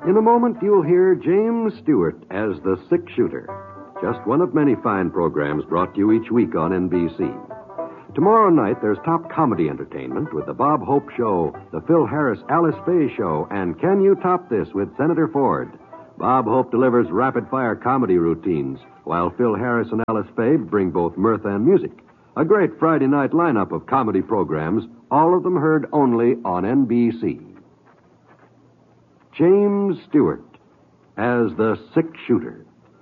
In a moment, you'll hear James Stewart as the six-shooter. Just one of many fine programs brought to you each week on NBC. Tomorrow night, there's top comedy entertainment with the Bob Hope Show, the Phil Harris Alice Faye Show, and Can You Top This with Senator Ford. Bob Hope delivers rapid-fire comedy routines, while Phil Harris and Alice Faye bring both mirth and music. A great Friday night lineup of comedy programs, all of them heard only on NBC. James Stewart as the six-shooter.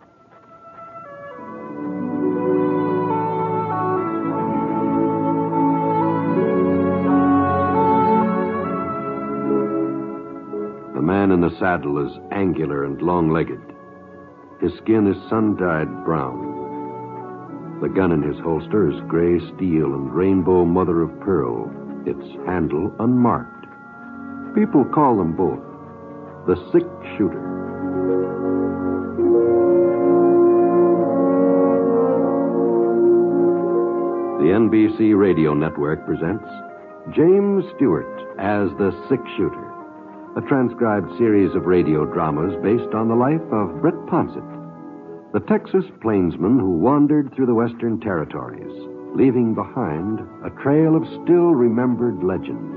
The man in the saddle is angular and long-legged. His skin is sun-dyed brown. The gun in his holster is gray steel and rainbow mother of pearl, its handle unmarked. People call them both the six-shooter. The NBC Radio Network presents James Stewart as the six-shooter, a transcribed series of radio dramas based on the life of Britt Ponsett, the Texas plainsman who wandered through the Western Territories, leaving behind a trail of still-remembered legends.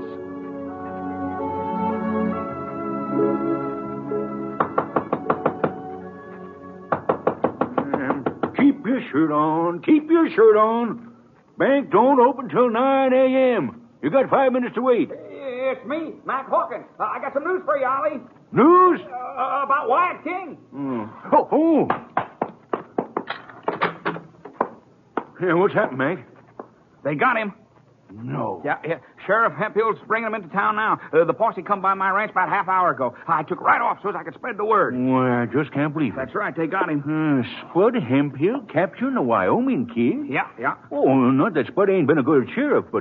Keep your shirt on. Keep your shirt on. Bank don't open till 9 a.m. You got 5 minutes to wait. It's me, Mac Hawkins. I got some news for you, Ollie. News? About Wyatt King. Oh. Yeah, what's happened, Mac? They got him. No. Yeah. Sheriff Hemphill's bringing him into town now. The posse come by my ranch about a half hour ago. I took right off so as I could spread the word. Well, I just can't believe it. That's right. They got him. Spud Hemphill capturing a Wyoming kid? Yeah. Oh, not that Spud ain't been a good sheriff, but,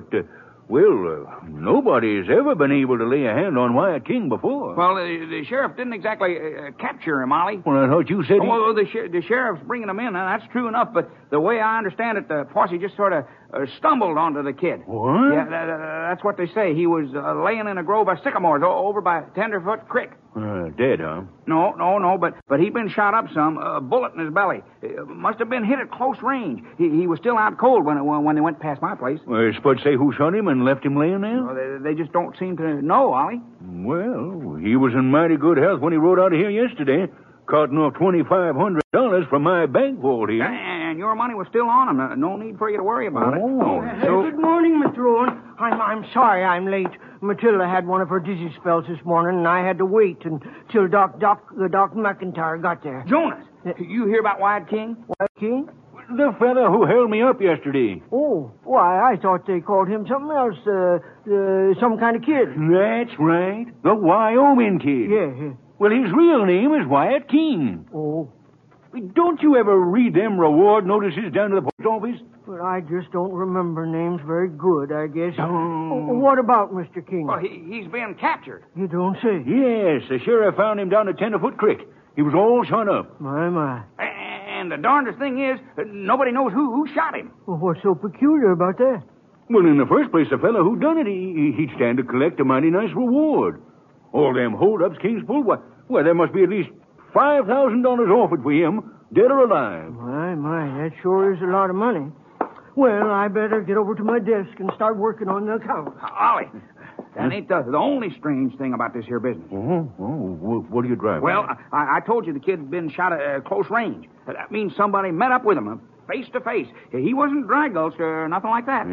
nobody's ever been able to lay a hand on Wyatt King before. Well, the sheriff didn't exactly capture him, Ollie. Well, I thought you said the sheriff's bringing him in. That's true enough, but the way I understand it, the posse just sort of stumbled onto the kid. What? Yeah, that's what they say. He was laying in a grove of sycamores over by Tenderfoot Creek. Dead, huh? No, but he'd been shot up some, a bullet in his belly. Must have been hit at close range. He was still out cold when they went past my place. Spud say who shot him and left him laying there? Well, they just don't seem to know, Ollie. Well, he was in mighty good health when he rode out of here yesterday, carting off $2,500 from my bank vault here. And your money was still on him. No need for you to worry about it. Good morning, Mr. Owen. I'm sorry I'm late. Matilda had one of her dizzy spells this morning, and I had to wait until Doc McIntyre got there. Jonas, you hear about Wyatt King? Wyatt King? The fella who held me up yesterday. Oh, why, I thought they called him something else, some kind of kid. That's right. The Wyoming kid. Yeah. Well, his real name is Wyatt King. Oh. Don't you ever read them reward notices down to the post office? Well, I just don't remember names very good, I guess. Oh. What about Mr. King? Well, he's been captured. You don't say? Yes, the sheriff found him down at Tenderfoot Creek. He was all shot up. My. And the darndest thing is, nobody knows who shot him. Well, what's so peculiar about that? Well, in the first place, the fellow who done it, he'd stand to collect a mighty nice reward. All them holdups King's pulled, well, there must be at least $5,000 offered for him, dead or alive. My, that sure is a lot of money. Well, I better get over to my desk and start working on the account. Ollie, that ain't the only strange thing about this here business. What are you driving? Well, I told you the kid's been shot at close range. That means somebody met up with him, face to face. He wasn't dry gulched or nothing like that.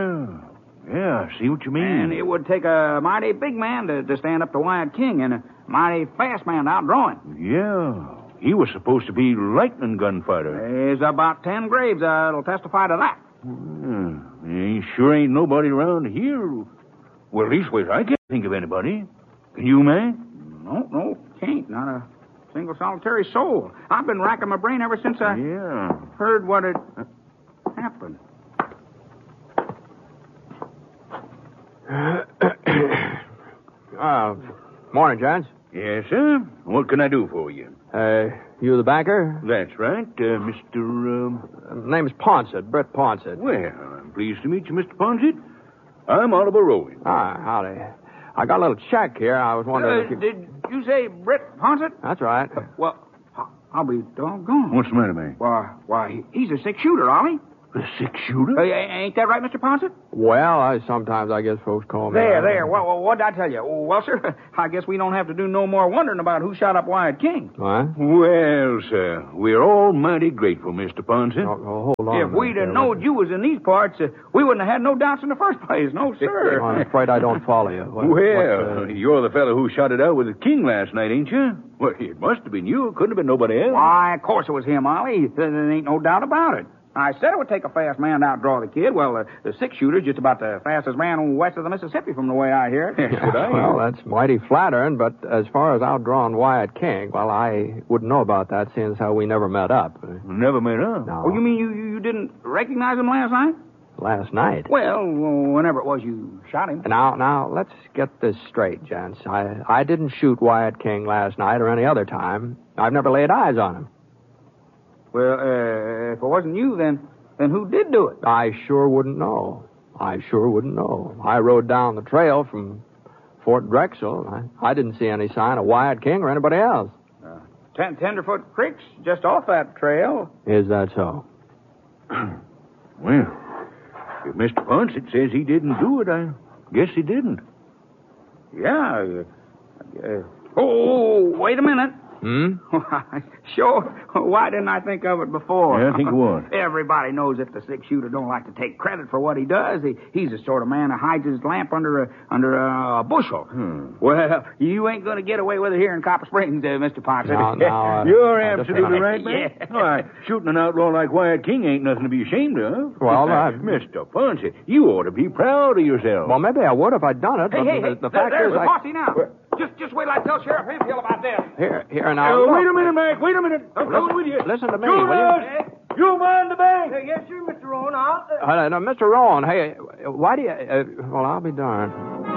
Yeah, I see what you mean. And it would take a mighty big man to stand up to Wyatt King and a mighty fast man to outdraw him. Yeah. He was supposed to be lightning gunfighter. There's about 10 graves that'll testify to that. Sure ain't nobody around here. Well, leastways, I can't think of anybody. Can you, man? No, can't. Not a single solitary soul. I've been racking my brain ever since I heard what had happened. Morning, Johns. Yes, sir. What can I do for you? You the banker? That's right, Mr. Name's Ponsett, Brett Ponsett. Well, I'm pleased to meet you, Mr. Ponsett. I'm Oliver Rowan. Howdy. I got a little check here. I was wondering if you... Did you say Britt Ponset? That's right. Well, I'll be doggone. What's the matter, man? Why, he's a six-shooter, Ollie. A six-shooter? Ain't that right, Mr. Ponset? Well, sometimes I guess folks call me... There. What did I tell you? Well, sir, I guess we don't have to do no more wondering about who shot up Wyatt King. What? Well, sir, we're all mighty grateful, Mr. Ponset. Oh, hold on. If we'd have knowed you was in these parts, we wouldn't have had no doubts in the first place. No, sir. I'm afraid I don't follow you. You're the fellow who shot it out with the King last night, ain't you? Well, it must have been you. It couldn't have been nobody else. Why, of course it was him, Ollie. There ain't no doubt about it. I said it would take a fast man to outdraw the kid. Well, the six-shooter's just about the fastest man west of the Mississippi from the way I hear it. Well, that's mighty flattering, but as far as outdrawing Wyatt King, well, I wouldn't know about that, seeing how we never met up. Never met up? No. Oh, you mean you didn't recognize him last night? Last night? Well, whenever it was you shot him. Now, let's get this straight, gents. I didn't shoot Wyatt King last night or any other time. I've never laid eyes on him. Well, if it wasn't you, then who did do it? I sure wouldn't know. I rode down the trail from Fort Drexel. I didn't see any sign of Wyatt King or anybody else. Tenderfoot Creek's just off that trail. Is that so? Well, if Mr. Ponset says he didn't do it, I guess he didn't. Yeah. Wait a minute. Sure. Why didn't I think of it before? Yeah, think what? Everybody knows that the six-shooter don't like to take credit for what he does. He's the sort of man who hides his lamp under a bushel. Well, you ain't going to get away with it here in Copper Springs, Mr. Ponset. No, you're absolutely right, man. Yeah. All right, shooting an outlaw like Wyatt King ain't nothing to be ashamed of. Well, Mr. Ponset, you ought to be proud of yourself. Well, maybe I would if I'd done it, but the fact there's is a posse now. Just wait till I tell Sheriff Hemphill about this. Here now. Wait a minute, Mac. Wait a minute. I'm coming with you. Listen to me, will you? You mind the bank. Yes, sir, Mr. Rowan. I'll... Now, Mr. Rowan, hey, why do you... well, I'll be darned.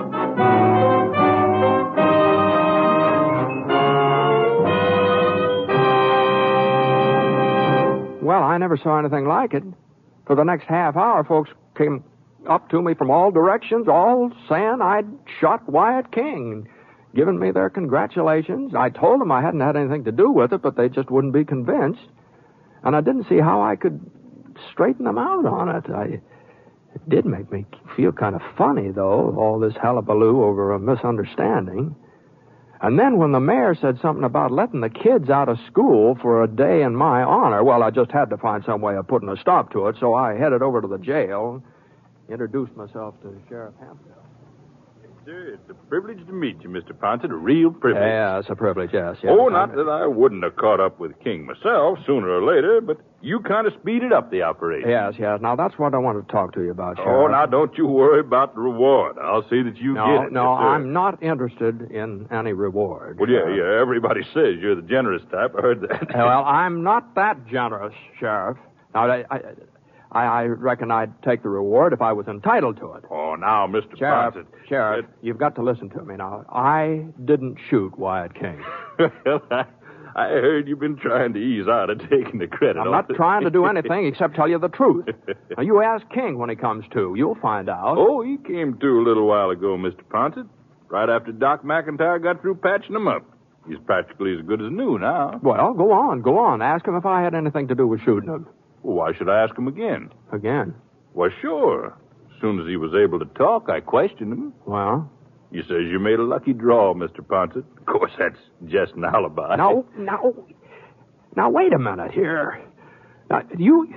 Well, I never saw anything like it. For the next half hour, folks came up to me from all directions, all saying I'd shot Wyatt King, giving me their congratulations. I told them I hadn't had anything to do with it, but they just wouldn't be convinced. And I didn't see how I could straighten them out on it. It did make me feel kind of funny, though, all this hullabaloo over a misunderstanding. And then when the mayor said something about letting the kids out of school for a day in my honor, well, I just had to find some way of putting a stop to it, so I headed over to the jail, introduced myself to Sheriff Hemphill. Sir, it's a privilege to meet you, Mr. Ponset. A real privilege. Yeah, it's a privilege, yes. Oh, not that I wouldn't have caught up with King myself sooner or later, but you kind of speeded up the operation. Yes. Now, that's what I wanted to talk to you about, Sheriff. Oh, now, don't you worry about the reward. I'll see that you get it. No, yes, sir. I'm not interested in any reward. Well, yeah, everybody says you're the generous type. I heard that. Well, I'm not that generous, Sheriff. Now, I reckon I'd take the reward if I was entitled to it. Oh, now, Mr. Ponset. Sheriff, you've got to listen to me now. I didn't shoot Wyatt King. I heard you've been trying to ease out of taking the credit. I'm not trying to do anything except tell you the truth. Now, you ask King when he comes to. You'll find out. Oh, he came to a little while ago, Mr. Ponset. Right after Doc McIntyre got through patching him up. He's practically as good as new now. Well, go on. Ask him if I had anything to do with shooting him. Well, why should I ask him again? Again? Well, sure. As soon as he was able to talk, I questioned him. Well? He says you made a lucky draw, Mr. Ponset. Of course, that's just an alibi. Now, wait a minute here. Now, you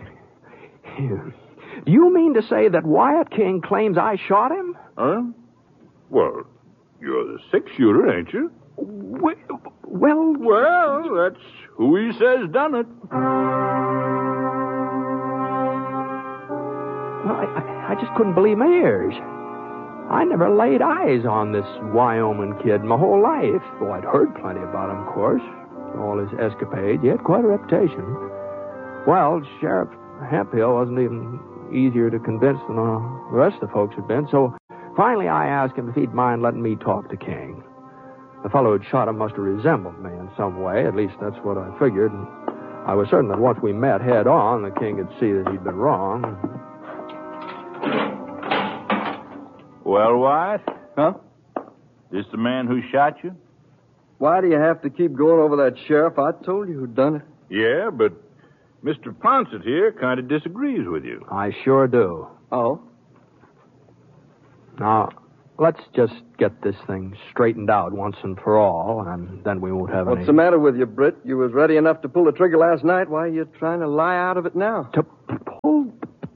mean to say that Wyatt King claims I shot him? Huh? Well, you're the six-shooter, ain't you? Well, that's who he says done it. Well, I just couldn't believe my ears. I never laid eyes on this Wyoming kid my whole life. Oh, I'd heard plenty about him, of course. All his escapades. He had quite a reputation. Well, Sheriff Hemphill wasn't even easier to convince than the rest of the folks had been, so finally I asked him if he'd mind letting me talk to King. The fellow who'd shot him must have resembled me in some way. At least that's what I figured. And I was certain that once we met head on, the King would see that he'd been wrong. Well, Wyatt? Huh? This the man who shot you? Why do you have to keep going over that, Sheriff? I told you who done it. Yeah, but Mr. Ponset here kind of disagrees with you. I sure do. Oh? Now, let's just get this thing straightened out once and for all, and then we won't have any... What's the matter with you, Britt? You was ready enough to pull the trigger last night. Why are you trying to lie out of it now? To pull...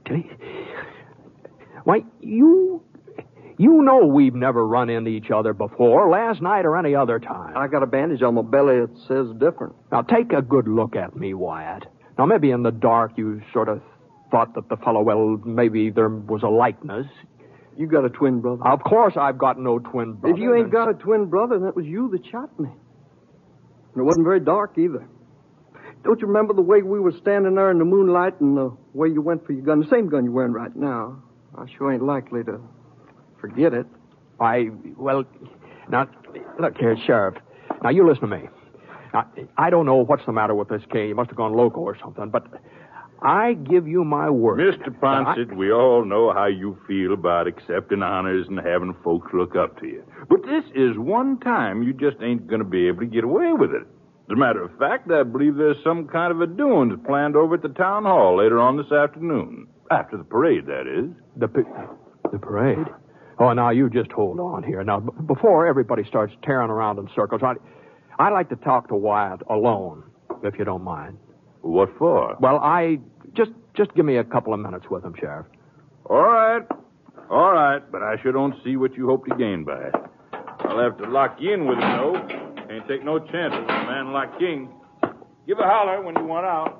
Why, you know we've never run into each other before, last night or any other time. I got a bandage on my belly that says different. Now, take a good look at me, Wyatt. Now, maybe in the dark you sort of thought that the fellow, well, maybe there was a likeness. You got a twin brother. Of course I've got no twin brother. If you ain't got a twin brother, then it was you that shot me. And it wasn't very dark either. Don't you remember the way we were standing there in the moonlight and the way you went for your gun? The same gun you're wearing right now. I sure ain't likely to forget it. Well, now, look here, Sheriff. Now, you listen to me. Now, I don't know what's the matter with this case. You must have gone loco or something, but I give you my word. Mr. Ponset, we all know how you feel about accepting honors and having folks look up to you. But this is one time you just ain't going to be able to get away with it. As a matter of fact, I believe there's some kind of a doings planned over at the town hall later on this afternoon. After the parade, that is. The parade? Oh, now, you just hold on here. Now, before everybody starts tearing around in circles, I'd like to talk to Wyatt alone, if you don't mind. What for? Well, just give me a couple of minutes with him, Sheriff. All right, but I sure don't see what you hope to gain by it. I'll have to lock you in with him, though. Can't take no chances with a man like King. Give a holler when you want out.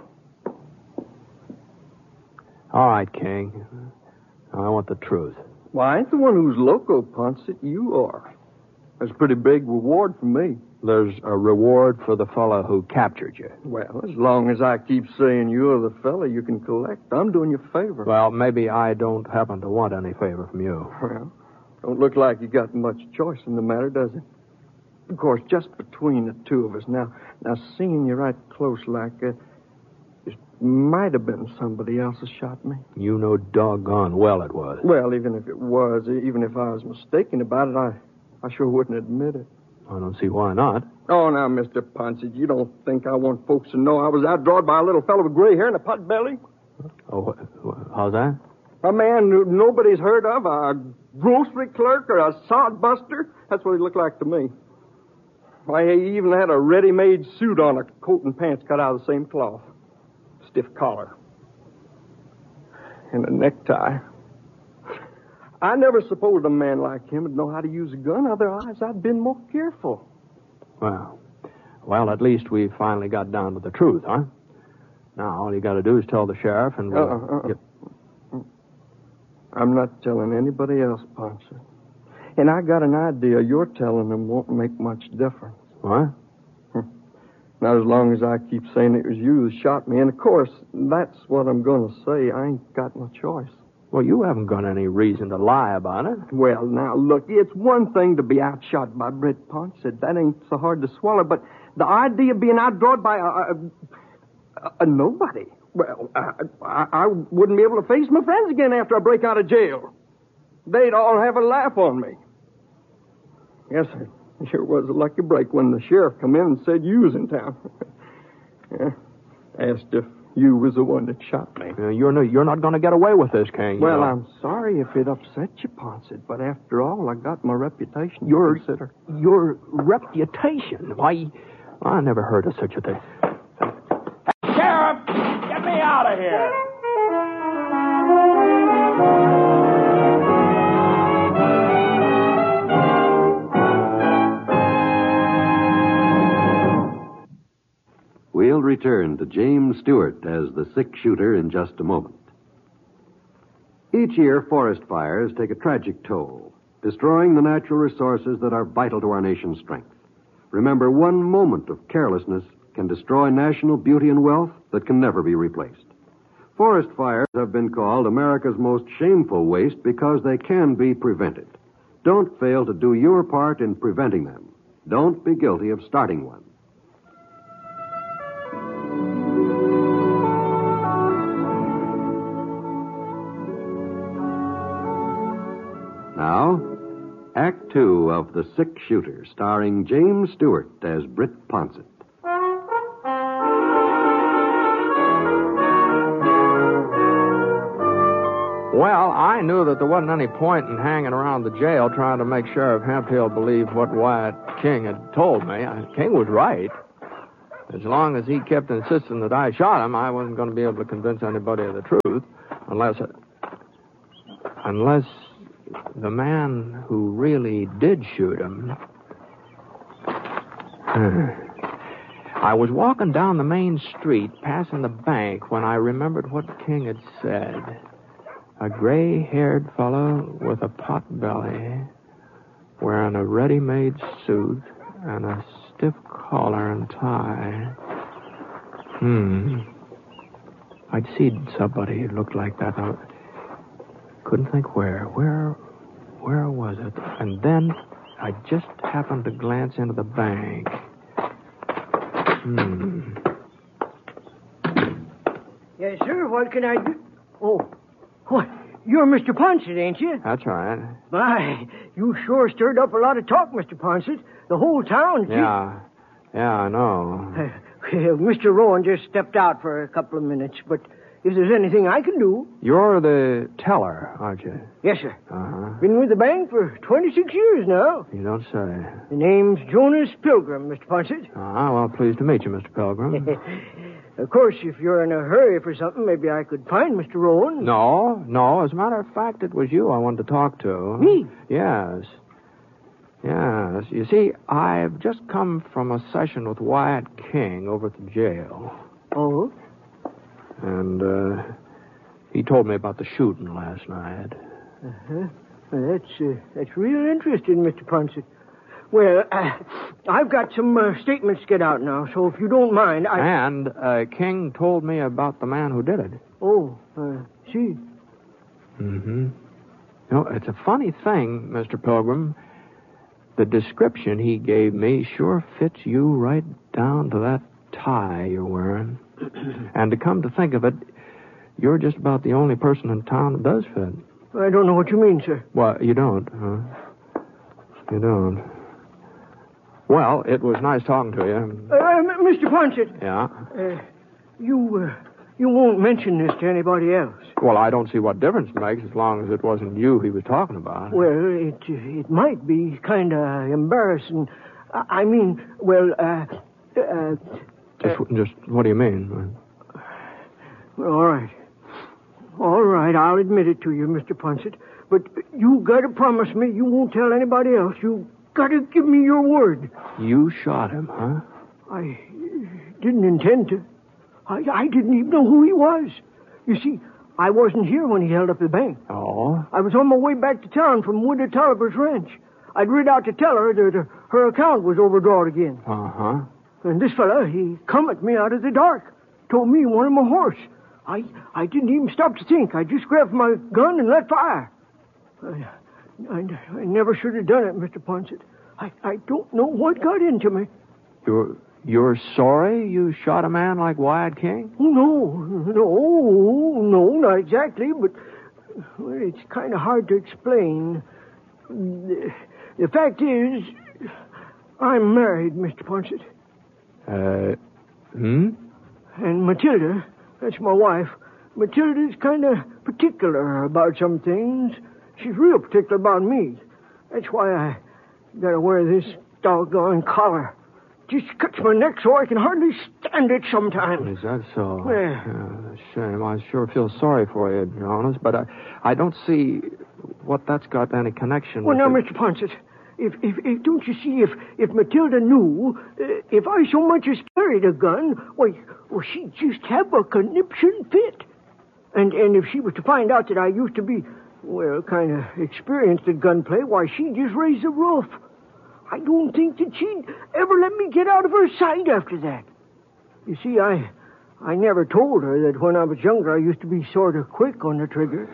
All right, King. I want the truth. Well, I ain't the one who's loco, Ponset. You are. That's a pretty big reward for me. There's a reward for the fellow who captured you. Well, as long as I keep saying you're the fella you can collect, I'm doing you a favor. Well, maybe I don't happen to want any favor from you. Well, don't look like you got much choice in the matter, does it? Of course, just between the two of us. Now seeing you right close like that, it might have been somebody else that shot me. You know doggone well it was. Well, even if it was, even if I was mistaken about it, I sure wouldn't admit it. I don't see why not. Oh, now, Mr. Ponset, you don't think I want folks to know I was outdrawed by a little fellow with gray hair and a pot belly? Oh, how's that? A man who nobody's heard of, a grocery clerk or a sod buster. That's what he looked like to me. Why, he even had a ready-made suit on, a coat and pants cut out of the same cloth. Stiff collar. And a necktie. I never supposed a man like him would know how to use a gun. Otherwise, I'd been more careful. Well, at least we finally got down to the truth, huh? Now, all you got to do is tell the sheriff and we'll... I'm not telling anybody else, Ponset. And I got an idea your telling them won't make much difference. What? Not as long as I keep saying it was you that shot me. And, of course, that's what I'm going to say. I ain't got no choice. Well, you haven't got any reason to lie about it. Well, now, look, it's one thing to be outshot by Britt Ponset. That ain't so hard to swallow. But the idea of being outdrawed by a nobody, well, I wouldn't be able to face my friends again after I break out of jail. They'd all have a laugh on me. Yes, sir. It sure was a lucky break when the sheriff come in and said you was in town. Yeah. Asked if you was the one that shot me. You're not going to get away with this, King. Well, I'm sorry if it upset you, Ponset, but after all, I got my reputation to consider. Your reputation? Why, I never heard of such a thing. Sheriff, get me out of here. We'll return to James Stewart as the sick shooter in just a moment. Each year, forest fires take a tragic toll, destroying the natural resources that are vital to our nation's strength. Remember, one moment of carelessness can destroy national beauty and wealth that can never be replaced. Forest fires have been called America's most shameful waste because they can be prevented. Don't fail to do your part in preventing them. Don't be guilty of starting one. Now, Act Two of The Six Shooter, starring James Stewart as Britt Ponsett. Well, I knew that there wasn't any point in hanging around the jail trying to make Sheriff Hemphill believe what Wyatt King had told me. King was right. As long as he kept insisting that I shot him, I wasn't going to be able to convince anybody of the truth, unless the man who really did shoot him. I was walking down the main street, passing the bank, when I remembered what King had said. A gray-haired fellow with a pot belly, wearing a ready-made suit and a stiff collar and tie. I'd seen somebody who looked like that. I couldn't think where. Where was it? And then I just happened to glance into the bank. Yes, sir. What can I do? Oh, what? You're Mr. Ponsett, ain't you? That's right. My, you sure stirred up a lot of talk, Mr. Ponsett. The whole town. Yeah, I know. Mr. Rowan just stepped out for a couple of minutes, but if there's anything I can do... You're the teller, aren't you? Yes, sir. Uh-huh. Been with the bank for 26 years now. You don't say. The name's Jonas Pilgrim, Mr. Ponsett. Well, pleased to meet you, Mr. Pilgrim. Of course, if you're in a hurry for something, maybe I could find Mr. Rowan. No. As a matter of fact, it was you I wanted to talk to. Me? Yes. You see, I've just come from a session with Wyatt King over at the jail. Oh? And, he told me about the shooting last night. Uh-huh. Well, that's real interesting, Mr. Ponsett. Well, I've got some statements to get out now, so if you don't mind, And King told me about the man who did it. Oh, see. Mm-hmm. It's a funny thing, Mr. Pilgrim. The description he gave me sure fits you right down to that tie you're wearing. And to come to think of it, you're just about the only person in town that does fit. I don't know what you mean, sir. Well, you don't, huh? You don't. Well, it was nice talking to you. Mr. Ponsett. Yeah? You won't mention this to anybody else. Well, I don't see what difference it makes as long as it wasn't you he was talking about. Well, it might be kind of embarrassing. I mean, Just what do you mean? Well, all right, I'll admit it to you, Mr. Ponsett. But you got to promise me you won't tell anybody else. You got to give me your word. You shot him, huh? I didn't intend to. I didn't even know who he was. You see, I wasn't here when he held up the bank. Oh? I was on my way back to town from Widow Tolliver's ranch. I'd rid out to tell her that her account was overdrawn again. Uh-huh. And this fella, he come at me out of the dark. Told me he wanted my horse. I didn't even stop to think. I just grabbed my gun and let fire. I never should have done it, Mr. Ponsett. I don't know what got into me. You're sorry you shot a man like Wyatt King? No, not exactly, but well, it's kind of hard to explain. The fact is, I'm married, Mr. Ponsett. And Matilda, that's my wife, Matilda's kind of particular about some things. She's real particular about me. That's why I gotta wear this doggone collar. Just cuts my neck so I can hardly stand it sometimes. Is that so? Yeah. Shame. I sure feel sorry for you, Jonas, but I don't see what that's got any connection with... Well, now, Mr. Ponsett, if don't you see, if Matilda knew, if I so much as carried a gun, well, she'd just have a conniption fit. And if she was to find out that I used to be, well, kind of experienced at gunplay, why, she'd just raise the roof. I don't think that she'd ever let me get out of her sight after that. You see, I never told her that when I was younger I used to be sort of quick on the trigger.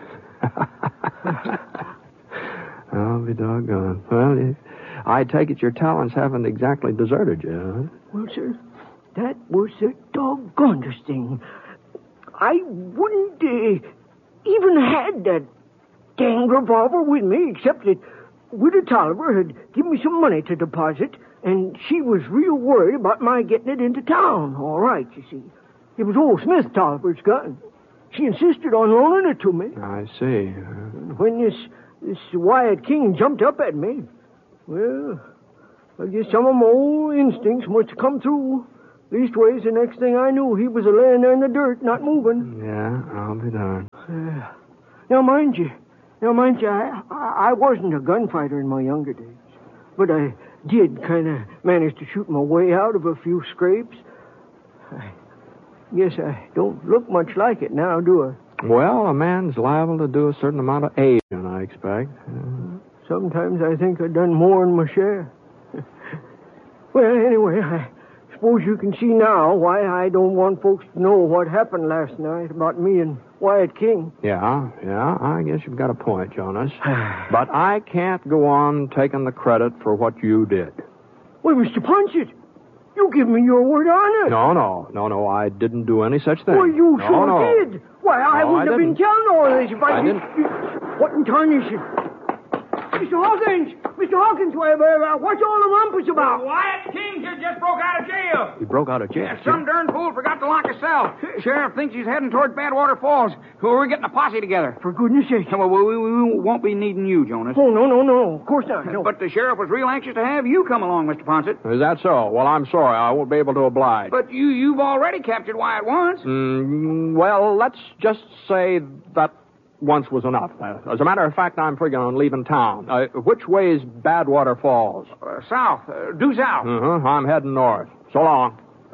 I'll be doggone. Well, I take it your talents haven't exactly deserted you, huh? Well, sir, that was the doggonest thing. I wouldn't even had that dang revolver with me, except that Widow Tolliver had given me some money to deposit, and she was real worried about my getting it into town. All right, you see. It was old Smith Tolliver's gun. She insisted on loaning it to me. I see. When this Wyatt King jumped up at me, well, I guess some of my old instincts must have come through. Leastways, the next thing I knew, he was laying there in the dirt, not moving. Yeah, I'll be darned. Now, mind you, I wasn't a gunfighter in my younger days. But I did kind of manage to shoot my way out of a few scrapes. I guess I don't look much like it now, do I? Well, a man's liable to do a certain amount of aging, I expect. Sometimes I think I've done more than my share. Well, anyway, I suppose you can see now why I don't want folks to know what happened last night about me and Wyatt King. Yeah, I guess you've got a point, Jonas. But I can't go on taking the credit for what you did. Well, Mr. Ponset, you give me your word on it. No, I didn't do any such thing. Well, you sure did. Why, I wouldn't have been telling all this if I didn't. What in tarnation? Mr. Hawkins, what's all the rumpus about? Wyatt King here just broke out of jail. He broke out of jail? Yeah, some darn fool forgot to lock his cell. Sheriff thinks he's heading toward Badwater Falls. We're getting a posse together. For goodness sake. Well, we won't be needing you, Jonas. Oh, no. Of course not. No. But the sheriff was real anxious to have you come along, Mr. Ponset. Is that so? Well, I'm sorry. I won't be able to oblige. But you've already captured Wyatt once. Well, let's just say that once was enough. As a matter of fact, I'm figuring on leaving town. Which way is Badwater Falls? South. Due south. I'm heading north. So long.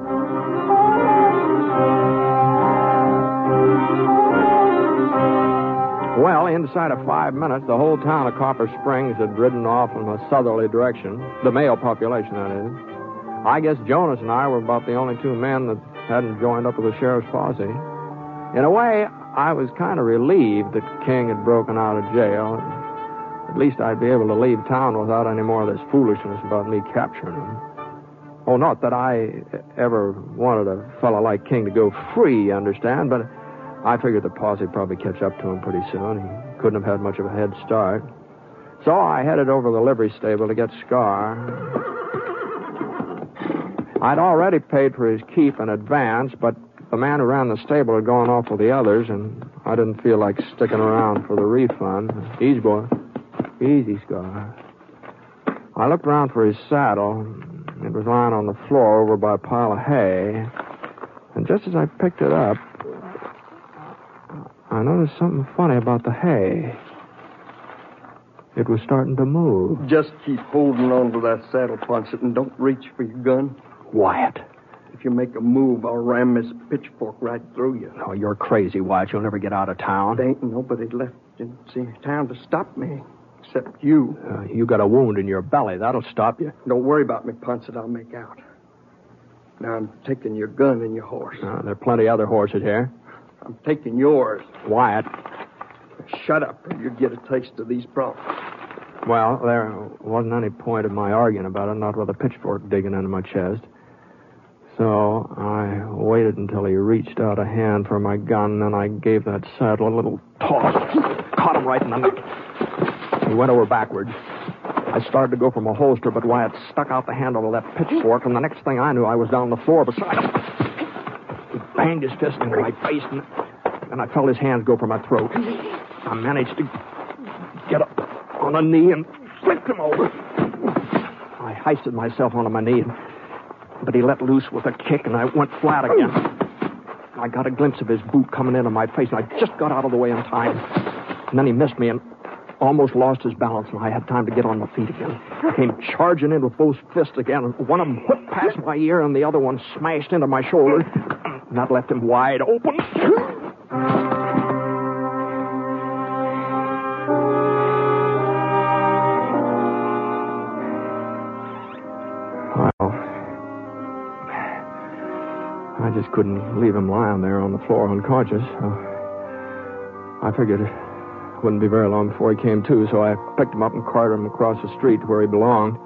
Well, inside of 5 minutes, the whole town of Copper Springs had ridden off in a southerly direction. The male population, that is. I guess Jonas and I were about the only two men that hadn't joined up with the sheriff's posse. In a way, I was kind of relieved that King had broken out of jail. At least I'd be able to leave town without any more of this foolishness about me capturing him. Oh, not that I ever wanted a fellow like King to go free, you understand, but I figured the posse would probably catch up to him pretty soon. He couldn't have had much of a head start. So I headed over to the livery stable to get Scar. I'd already paid for his keep in advance, but the man who ran the stable had gone off with the others, and I didn't feel like sticking around for the refund. Easy, boy. Easy, Scar. I looked around for his saddle. It was lying on the floor over by a pile of hay. And just as I picked it up, I noticed something funny about the hay. It was starting to move. Just keep holding on to that saddle, Ponset, and don't reach for your gun. Wyatt. If you make a move, I'll ram this pitchfork right through you. Oh, you're crazy, Wyatt. You'll never get out of town. There ain't nobody left in town to stop me, except you. You got a wound in your belly. That'll stop you. Don't worry about me, Ponset. I'll make out. Now I'm taking your gun and your horse. There are plenty other horses here. I'm taking yours. Wyatt. Shut up, or you'll get a taste of these problems. Well, there wasn't any point in my arguing about it, not with a pitchfork digging into my chest. So I waited until he reached out a hand for my gun, and I gave that saddle a little toss. Caught him right in the neck. He went over backwards. I started to go for my holster, but Wyatt stuck out the handle of that pitchfork, and the next thing I knew, I was down on the floor beside him. He banged his fist into my face, and I felt his hands go for my throat. I managed to get up on a knee and flipped him over. I hoisted myself onto my knee, but he let loose with a kick, and I went flat again. I got a glimpse of his boot coming into my face, and I just got out of the way in time. And then he missed me and almost lost his balance, and I had time to get on my feet again. I came charging in with both fists again, and one of them whipped past my ear, and the other one smashed into my shoulder, and that left him wide open. I just couldn't leave him lying there on the floor unconscious. I figured it wouldn't be very long before he came to, so I picked him up and carted him across the street to where he belonged.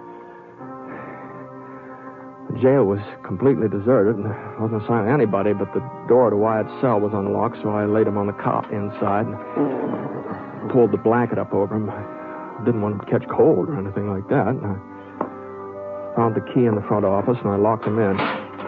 The jail was completely deserted, and there wasn't a sign of anybody, but the door to Wyatt's cell was unlocked, so I laid him on the cot inside and pulled the blanket up over him. didn't want him to catch cold or anything like that. And I found the key in the front office, and I locked him in.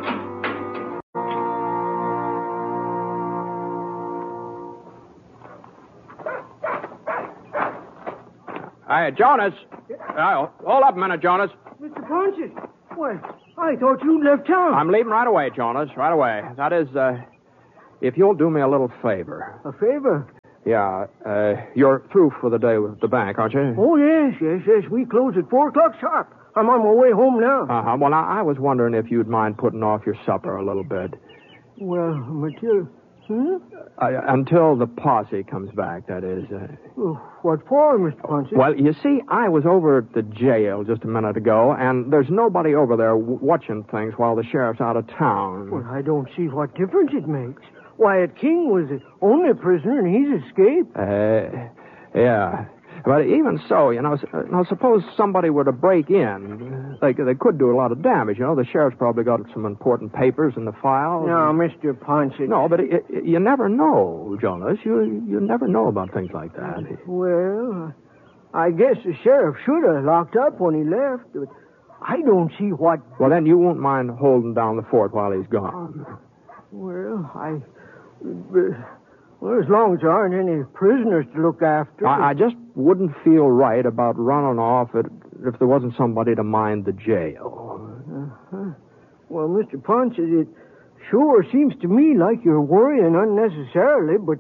Hey, Jonas. Hold up a minute, Jonas. Mr. Ponce, why, I thought you'd left town. I'm leaving right away, Jonas, right away. That is, if you'll do me a little favor. A favor? Yeah, you're through for the day with the bank, aren't you? Oh, yes. We close at 4 o'clock sharp. I'm on my way home now. Uh-huh. Well, I was wondering if you'd mind putting off your supper a little bit. Well, Matilda... Until the posse comes back, that is. What for, Mr. Ponce? Well, you see, I was over at the jail just a minute ago, and there's nobody over there watching things while the sheriff's out of town. Well, I don't see what difference it makes. Wyatt King was the only prisoner, and he's escaped. Yeah. But even so, now suppose somebody were to break in. They could do a lot of damage, The sheriff's probably got some important papers in the file. No, Mr. Ponce. No, but you never know, Jonas. You never know about things like that. Well, I guess the sheriff should have locked up when he left, but I don't see what... Well, then you won't mind holding down the fort while he's gone. Well, Well, as long as there aren't any prisoners to look after. I just wouldn't feel right about running off if there wasn't somebody to mind the jail. Uh-huh. Well, Mr. Ponce, it sure seems to me like you're worrying unnecessarily, but...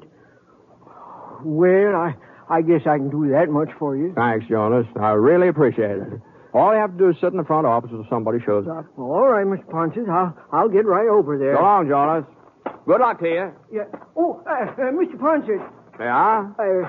Well, I guess I can do that much for you. Thanks, Jonas. I really appreciate it. All you have to do is sit in the front office until somebody shows up. All right, Mr. Ponce. I'll get right over there. So long, Jonas. Good luck to you. Yeah. Oh, Mr. Ponce. Yeah?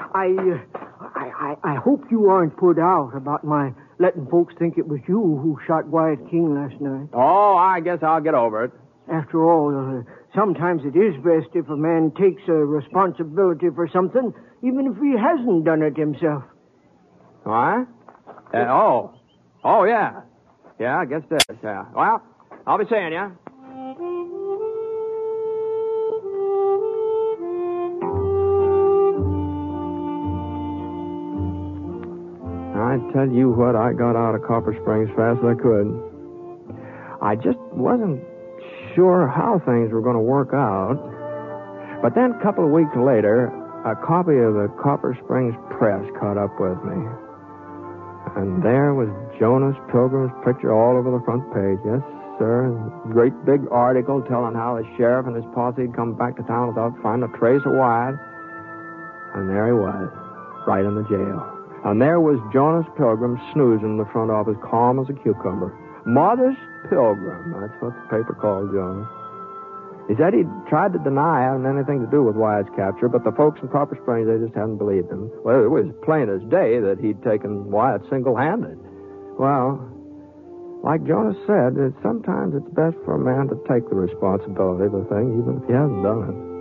I hope you aren't put out about my letting folks think it was you who shot Wyatt King last night. Oh, I guess I'll get over it. After all, sometimes it is best if a man takes a responsibility for something, even if he hasn't done it himself. What? Oh, yeah. Yeah, I guess this, yeah. Well, I'll be seeing you. I tell you what, I got out of Copper Springs fast as I could. I just wasn't sure how things were going to work out. But then a couple of weeks later, a copy of the Copper Springs Press caught up with me. And there was Jonas Pilgrim's picture all over the front page. Yes, sir. Great big article telling how the sheriff and his posse had come back to town without finding a trace of Wyatt. And there he was, right in the jail. And there was Jonas Pilgrim snoozing in the front office, calm as a cucumber. Modest Pilgrim, that's what the paper called Jonas. He said he'd tried to deny having anything to do with Wyatt's capture, but the folks in Copper Springs, they just hadn't believed him. Well, it was plain as day that he'd taken Wyatt single-handed. Well, like Jonas said, sometimes it's best for a man to take the responsibility of a thing, even if he hasn't done it.